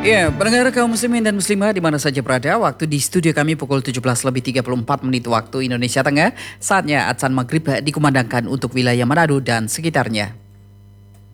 Ya, pendengar kaum muslimin dan muslimah di mana saja berada, waktu di studio kami pukul 17:34 waktu Indonesia Tengah. Saatnya adzan maghrib dikumandangkan untuk wilayah Manado dan sekitarnya.